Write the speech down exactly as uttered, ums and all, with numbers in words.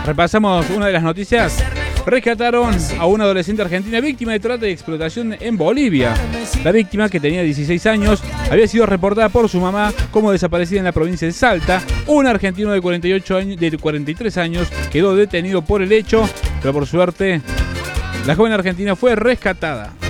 Repasamos una de las noticias. Rescataron a una adolescente argentina víctima de trata y explotación en Bolivia. La víctima, que tenía dieciséis años, había sido reportada por su mamá como desaparecida en la provincia de Salta. Un argentino de cuarenta y ocho años, de cuarenta y tres años quedó detenido por el hecho, pero por suerte la joven argentina fue rescatada.